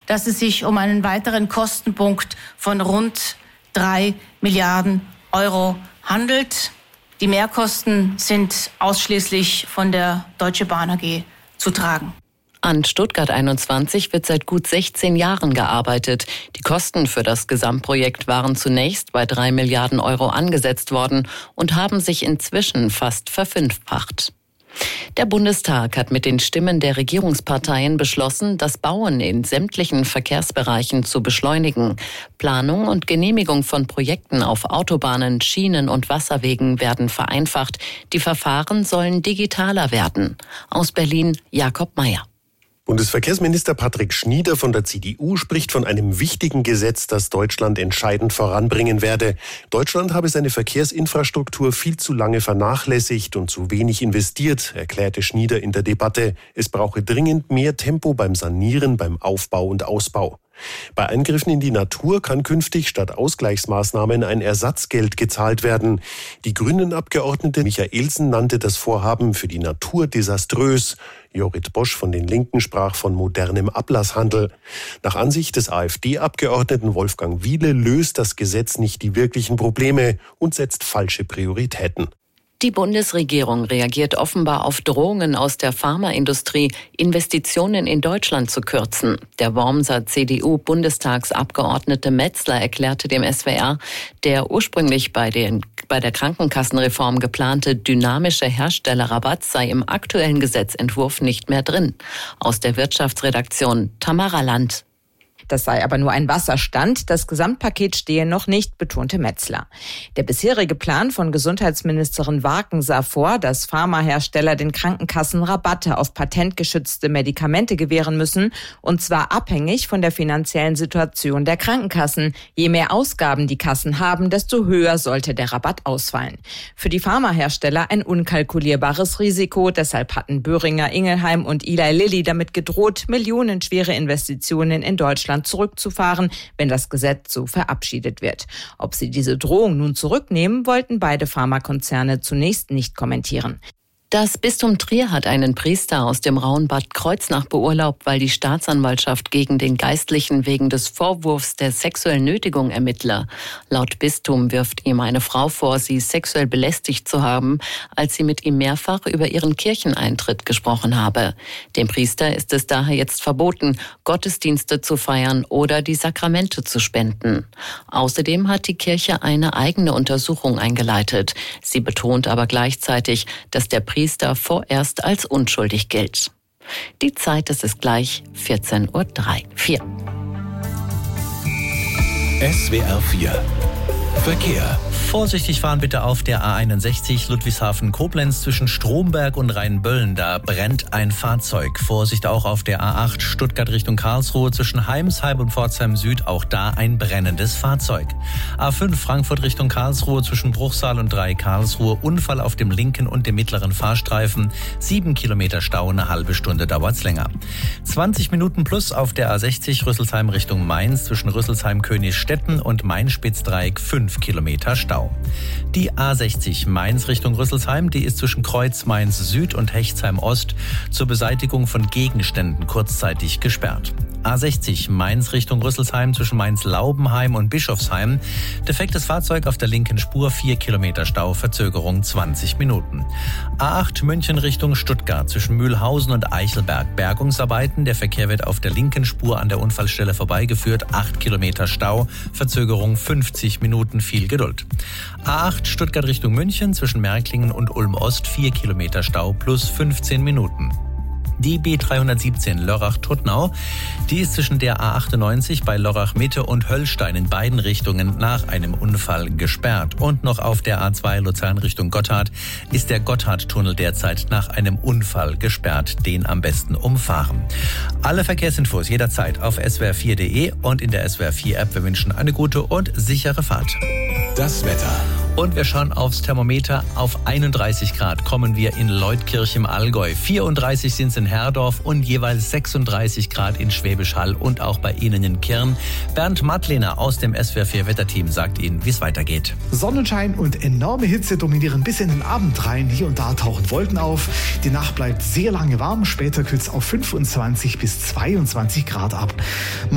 dass es sich um einen weiteren Kostenpunkt von rund 3 Milliarden Euro handelt. Die Mehrkosten sind ausschließlich von der Deutsche Bahn AG zu tragen. An Stuttgart 21 wird seit gut 16 Jahren gearbeitet. Die Kosten für das Gesamtprojekt waren zunächst bei 3 Milliarden Euro angesetzt worden und haben sich inzwischen fast verfünffacht. Der Bundestag hat mit den Stimmen der Regierungsparteien beschlossen, das Bauen in sämtlichen Verkehrsbereichen zu beschleunigen. Planung und Genehmigung von Projekten auf Autobahnen, Schienen und Wasserwegen werden vereinfacht. Die Verfahren sollen digitaler werden. Aus Berlin Jakob Mayer. Bundesverkehrsminister Patrick Schnieder von der CDU spricht von einem wichtigen Gesetz, das Deutschland entscheidend voranbringen werde. Deutschland habe seine Verkehrsinfrastruktur viel zu lange vernachlässigt und zu wenig investiert, erklärte Schnieder in der Debatte. Es brauche dringend mehr Tempo beim Sanieren, beim Aufbau und Ausbau. Bei Eingriffen in die Natur kann künftig statt Ausgleichsmaßnahmen ein Ersatzgeld gezahlt werden. Die Grünen-Abgeordnete Michaelsen nannte das Vorhaben für die Natur desaströs. Jorrit Bosch von den Linken sprach von modernem Ablasshandel. Nach Ansicht des AfD-Abgeordneten Wolfgang Wiele löst das Gesetz nicht die wirklichen Probleme und setzt falsche Prioritäten. Die Bundesregierung reagiert offenbar auf Drohungen aus der Pharmaindustrie, Investitionen in Deutschland zu kürzen. Der Wormser CDU-Bundestagsabgeordnete Metzler erklärte dem SWR, der ursprünglich bei der Krankenkassenreform geplante dynamische Herstellerrabatt sei im aktuellen Gesetzentwurf nicht mehr drin. Aus der Wirtschaftsredaktion Tamara Land. Das sei aber nur ein Wasserstand. Das Gesamtpaket stehe noch nicht, betonte Metzler. Der bisherige Plan von Gesundheitsministerin Warken sah vor, dass Pharmahersteller den Krankenkassen Rabatte auf patentgeschützte Medikamente gewähren müssen, und zwar abhängig von der finanziellen Situation der Krankenkassen. Je mehr Ausgaben die Kassen haben, desto höher sollte der Rabatt ausfallen. Für die Pharmahersteller ein unkalkulierbares Risiko. Deshalb hatten Boehringer Ingelheim und Eli Lilly damit gedroht, millionenschwere Investitionen in Deutschland zurückzufahren, wenn das Gesetz so verabschiedet wird. Ob sie diese Drohung nun zurücknehmen, wollten beide Pharmakonzerne zunächst nicht kommentieren. Das Bistum Trier hat einen Priester aus dem Rauen Bad Kreuznach beurlaubt, weil die Staatsanwaltschaft gegen den Geistlichen wegen des Vorwurfs der sexuellen Nötigung ermittle. Laut Bistum wirft ihm eine Frau vor, sie sexuell belästigt zu haben, als sie mit ihm mehrfach über ihren Kircheneintritt gesprochen habe. Dem Priester ist es daher jetzt verboten, Gottesdienste zu feiern oder die Sakramente zu spenden. Außerdem hat die Kirche eine eigene Untersuchung eingeleitet. Sie betont aber gleichzeitig, dass der Priester vorerst als unschuldig gilt. Die Zeit, es ist gleich 14:04 Uhr. SWR 4 Verkehr. Vorsichtig fahren bitte auf der A61 Ludwigshafen-Koblenz zwischen Stromberg und Rheinböllen. Da brennt ein Fahrzeug. Vorsicht auch auf der A8 Stuttgart Richtung Karlsruhe zwischen Heimsheim und Pforzheim Süd. Auch da ein brennendes Fahrzeug. A5 Frankfurt Richtung Karlsruhe zwischen Bruchsal und 3 Karlsruhe. Unfall auf dem linken und dem mittleren Fahrstreifen. 7 Kilometer Stau, eine halbe Stunde dauert's länger. 20 Minuten plus auf der A60 Rüsselsheim Richtung Mainz zwischen Rüsselsheim-Königsstetten und Main-Spitzdreieck 5 Kilometer Stau. Die A60 Mainz Richtung Rüsselsheim, die ist zwischen Kreuz Mainz Süd und Hechtsheim Ost zur Beseitigung von Gegenständen kurzzeitig gesperrt. A60 Mainz Richtung Rüsselsheim zwischen Mainz-Laubenheim und Bischofsheim. Defektes Fahrzeug auf der linken Spur, 4 Kilometer Stau, Verzögerung 20 Minuten. A8 München Richtung Stuttgart zwischen Mühlhausen und Eichelberg. Bergungsarbeiten, der Verkehr wird auf der linken Spur an der Unfallstelle vorbeigeführt, 8 Kilometer Stau, Verzögerung 50 Minuten, viel Geduld. A8 Stuttgart Richtung München zwischen Märklingen und Ulm Ost, 4 Kilometer Stau plus 15 Minuten. Die B317 Lörrach-Tuttnau, die ist zwischen der A98 bei Lörrach-Mitte und Höllstein in beiden Richtungen nach einem Unfall gesperrt. Und noch auf der A2 Luzern Richtung Gotthard ist der Gotthardtunnel derzeit nach einem Unfall gesperrt. Den am besten umfahren. Alle Verkehrsinfos jederzeit auf swr4.de und in der SWR4-App. Wir wünschen eine gute und sichere Fahrt. Das Wetter. Und wir schauen aufs Thermometer. Auf 31 Grad kommen wir in Leutkirch im Allgäu. 34 sind es in Herdorf und jeweils 36 Grad in Schwäbisch Hall und auch bei Ihnen in Kirn. Bernd Madlener aus dem SWR4 Wetterteam sagt Ihnen, wie es weitergeht. Sonnenschein und enorme Hitze dominieren bis in den Abend rein. Hier und da tauchen Wolken auf. Die Nacht bleibt sehr lange warm. Später kühlt es auf 25 bis 22 Grad ab.